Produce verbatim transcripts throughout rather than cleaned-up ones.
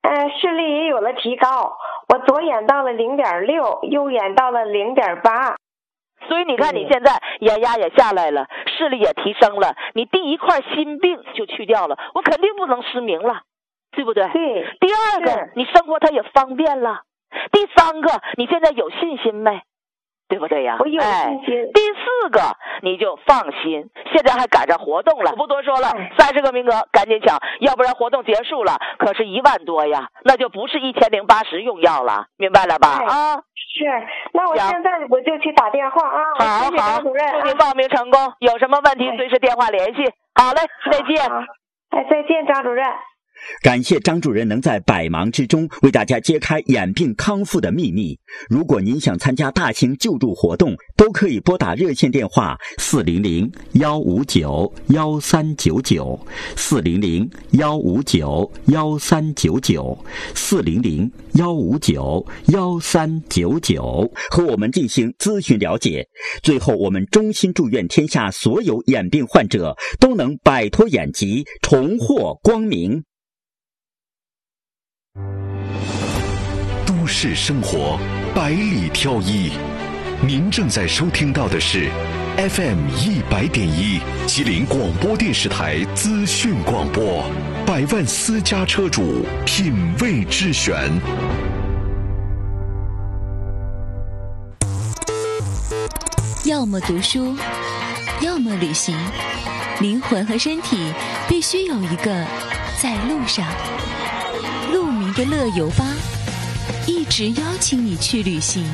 呃，视力也有了提高，我左眼到了零点六，右眼到了零点八。 所以你看，你现在眼压也下来了，视力也提升了，你第一块心病就去掉了，我肯定不能失明了，对不对？ 对。 第二个，你生活它也方便了。第三个，你现在有信心没？对不对呀？ 我有信心。 哎、第四个，你就放心，现在还赶上活动了，我不多说了，三十个名额赶紧抢，要不然活动结束了，可是一万多呀，那就不是一千零八十用药了，明白了吧？ 哎、 啊， 是。那我现在我就去打电话啊。 好谢谢张主任， 祝你报名成功，有什么问题随时电话联系。好嘞，再见。 哎，再见，张主任。 感谢张主任能在百忙之中为大家揭开眼病康复的秘密。如果您想参加大型救助活动，都可以拨打热线电话四零零幺五九幺三九九四零零幺五九幺三九九四零零幺五九幺三九九和我们进行咨询了解。最后，我们衷心祝愿天下所有眼病患者都能摆脱眼疾，重获光明。 都市生活百里挑一，您正在收听到的是 F M 一百点一吉林广播电视台资讯广播，百万私家车主品味之选。 要么读书，要么旅行，灵魂和身体必须有一个在路上。鹿鸣的乐游吧，一直邀请你去旅行。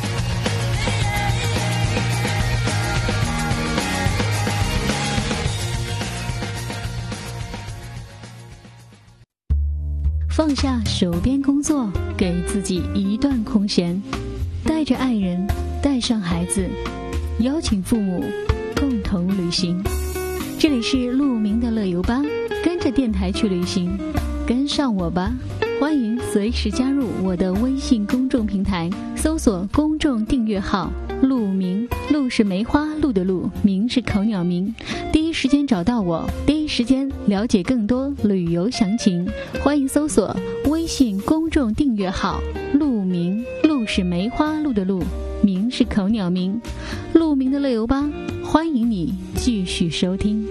放下手边工作，给自己一段空闲，带着爱人，带上孩子，邀请父母共同旅行。这里是鹿鸣的乐游吧，跟着电台去旅行，跟上我吧。欢迎随时加入我的微信公众平台，搜索公众订阅号鹿鸣，鹿是梅花鹿的鹿，鸣是口鸟鸣，第一时间找到我，第一时间了解更多旅游详情。欢迎搜索微信公众订阅号鹿鸣，鹿是梅花鹿的鹿，鸣是口鸟鸣，鹿鸣的乐游吧，欢迎你继续收听。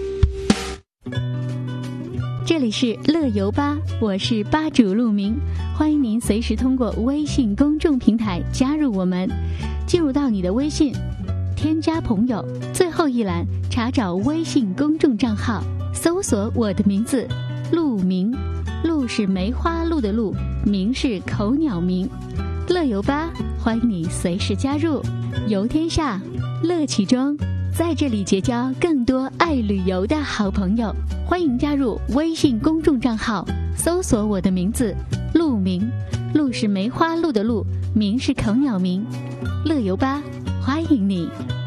这里是乐游吧，我是吧主鹿鸣，欢迎您随时通过微信公众平台加入我们。进入到你的微信，添加朋友，最后一栏查找微信公众账号，搜索我的名字鹿鸣，鹿是梅花鹿的鹿，鸣是口鸟鸣。乐游吧，欢迎你随时加入，游天下，乐其中，在这里结交更多爱旅游的好朋友。欢迎加入微信公众账号，搜索我的名字鹿鸣，鹿是梅花鹿的鹿，鸣是口鸟鸣。乐游吧，欢迎你。